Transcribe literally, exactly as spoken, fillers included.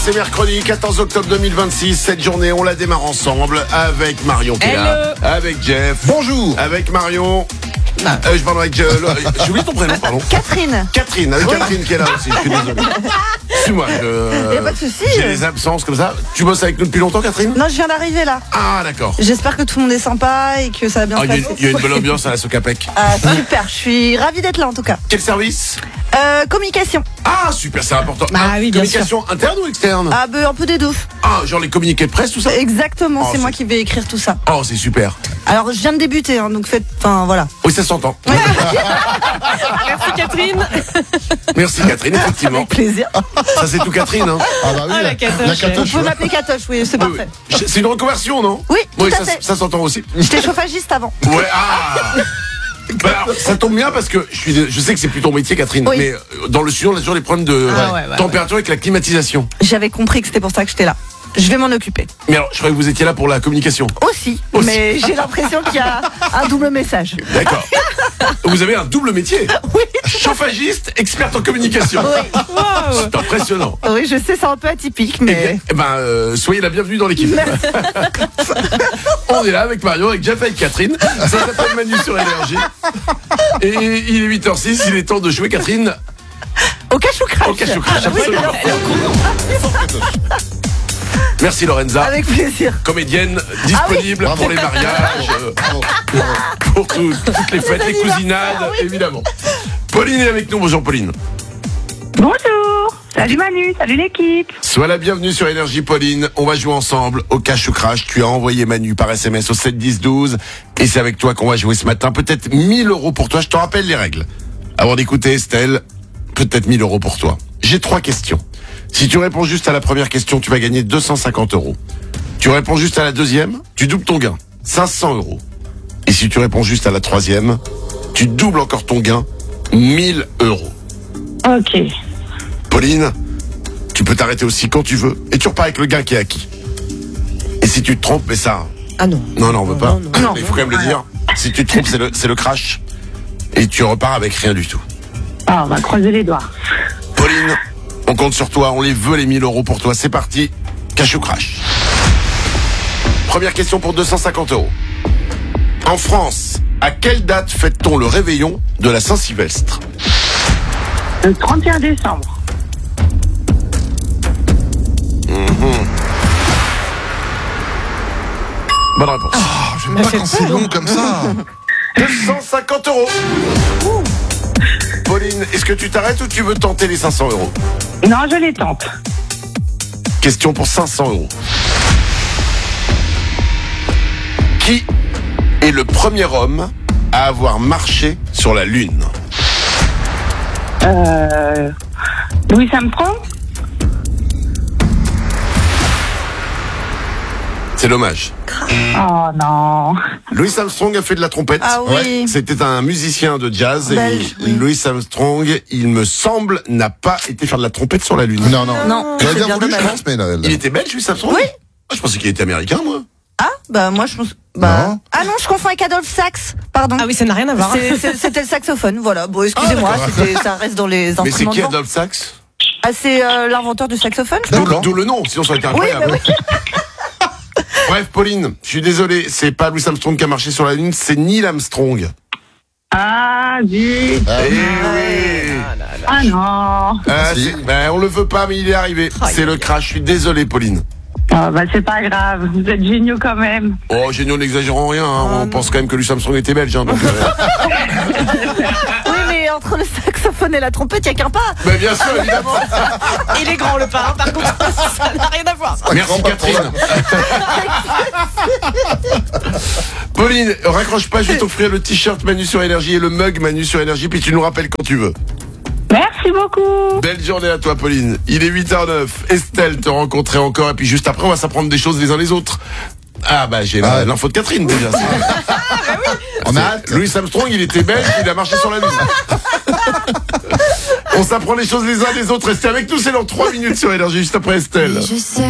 C'est mercredi quatorze octobre deux mille vingt-six. Cette journée, on la démarre ensemble avec Marion qui est là, avec Jeff. Bonjour. Avec Marion. Euh, je parle avec. Euh, J'ai oublié ton prénom, pardon. Catherine. Catherine, avec oui. Catherine qui est là aussi. Je suis désolé. Excuse-moi. Il n'y a pas de souci. J'ai des absences comme ça. Tu bosses avec nous depuis longtemps, Catherine? Non, je viens d'arriver là. Ah, d'accord. J'espère que tout le monde est sympa et que ça va bien ah, se passer. Il y a une bonne ambiance à la Socapec. Ah, super. Je suis ravie d'être là en tout cas. Quel service? Euh, communication. Ah, super, c'est important. Ah, oui, bien communication sûr. interne ou externe? Ah, bah, un peu des deux. Ah, genre les communiqués de presse, tout ça? Exactement, oh, c'est moi qui vais écrire tout ça. Oh, c'est super. Alors, je viens de débuter, hein, donc faites. Enfin, voilà. Oui, ça s'entend. Ouais. Merci Catherine. Merci Catherine, effectivement. Avec plaisir. Ça, c'est tout Catherine, hein? Ah, bah oui, Ah, la catoche. la catoche. On peut m'appeler Catoche, oui, c'est Oui, parfait. oui. C'est une reconversion, non? Oui, tout Oui, à ça, fait. ça s'entend aussi. J'étais chauffagiste avant. Ouais, ah. Bah alors, ça tombe bien parce que je, suis, je sais que c'est plus ton métier, Catherine, Oui. mais dans le studio, on a toujours des problèmes de Ah ouais, ouais, température avec la climatisation. J'avais compris que c'était pour ça que j'étais là. Je vais m'en occuper. Mais alors, je croyais que vous étiez là pour la communication. Aussi, Aussi. mais j'ai l'impression qu'il y a un double message. D'accord. Vous avez un double métier. Oui. Chauffagiste, experte en communication. Oui. Wow. C'est impressionnant. Oui, je sais, c'est un peu atypique, Eh bien, mais. eh ben, euh, soyez la bienvenue dans l'équipe. On est là avec Marion, avec Jeff, avec Catherine. Ça s'appelle Manu sur Énergie. Et il est huit heures six, il est temps de jouer, Catherine. Au cache ou crash. Au cache ou crash, Oui, absolument. Merci Lorenza. avec plaisir. Comédienne disponible Ah oui. pour les mariages, euh, pour tout- toutes les fêtes, les cousinades, évidemment. Pauline est avec nous. Bonjour Pauline. Bonjour, salut Manu, salut l'équipe. Sois la bienvenue sur Énergie Pauline. On va jouer ensemble au cash ou crash. Tu as envoyé Manu par S M S au sept dix douze et c'est avec toi qu'on va jouer ce matin. Peut-être mille euros pour toi. Je te rappelle les règles. Avant d'écouter Estelle, peut-être mille euros pour toi. J'ai trois questions. Si tu réponds juste à la première question, tu vas gagner deux cent cinquante euros. Tu réponds juste à la deuxième, tu doubles ton gain, cinq cents euros. Et si tu réponds juste à la troisième, tu doubles encore ton gain, mille euros. Ok, Pauline, tu peux t'arrêter aussi quand tu veux et tu repars avec le gain qui est acquis. Et si tu te trompes, mais ça... Ah non. Non, non, on veut pas. non, non. Il faut quand même le dire. Si tu te trompes, c'est le, c'est le crash. Et tu repars avec rien du tout. ah, on va croiser les doigts. Pauline, on compte sur toi. On les veut, les mille euros pour toi. C'est parti. Cash ou crash. Première question pour deux cent cinquante euros. En France, à quelle date fête-t-on le réveillon de la Saint-Sylvestre? Le trente et un décembre. Bonne réponse. Ah, j'aime pas quand c'est long comme ça. deux cent cinquante euros. Pauline, est-ce que tu t'arrêtes ou tu veux tenter les cinq cents euros? Non, je les tente. Question pour cinq cents euros. Qui est le premier homme à avoir marché sur la Lune? Euh... Louis Armstrong. C'est dommage. Oh non. Louis Armstrong a fait de la trompette. Ah oui. C'était un musicien de jazz. Belge, et oui. Louis Armstrong, il me semble, n'a pas été faire de la trompette sur la Lune. Non, non. Non, Il aurait c'est bien bien voulu, je dommage. pense, mais là, là. Il était belge, Louis Armstrong? Oui. Ah, je pensais qu'il était américain, moi. Ah, bah moi je pense. Bah... Non. Ah non, je confonds avec Adolphe Sax. Pardon. Ah oui, ça n'a rien à voir. C'est- c'est- C'était le saxophone, voilà. Bon, excusez-moi, Ah, d'accord. c'était- ça reste dans les Mais c'est instruments. qui de vent. Adolphe Sax? Ah, c'est euh, l'inventeur du saxophone, je D'où pense. le, D'accord. d'où le nom, sinon ça aurait été Oui, incroyable. bah oui. Bref, Pauline, je suis désolé, c'est pas Louis Armstrong qui a marché sur la Lune, c'est Neil Armstrong. Ah, zut. Ah, Eh oui. oui. Ah non. Ah, Merci. c'est- ben, on le veut pas, mais il est arrivé. C'est le crash. Je suis désolé, Pauline. Oh, bah c'est pas grave, vous êtes géniaux quand même. Oh, géniaux, n'exagérons rien. Hein. Oh, on non. pense quand même que Louis Armstrong était belge. Hein, donc, euh... Oui, mais entre le saxophone et la trompette, il n'y a qu'un pas. ben, bien sûr, évidemment. Il est grand le parrain, par contre, ça n'a rien à voir. ça. Merci, Pas de Catherine. Pauline, raccroche pas. Je vais t'offrir le t-shirt Manu sur Énergie et le mug Manu sur Énergie. Puis tu nous rappelles quand tu veux. Merci beaucoup. Belle journée à toi, Pauline. Il est huit heures neuf. Estelle te rencontrer encore. Et puis juste après, on va s'apprendre des choses les uns les autres. Ah, bah, j'ai la- Ah. l'info de Catherine déjà. On a hâte. Louis Armstrong, il était belge, il a marché sur la Lune. On s'apprend les choses les uns des autres. Restez avec nous, c'est dans trois minutes sur Énergie, juste après Estelle. Je sais